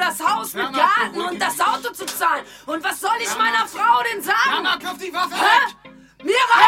das Haus mit Garten und das Auto zu zahlen. Und was soll ich meiner Frau denn sagen? Mama, kauf die Waffe Hä? weg! Mir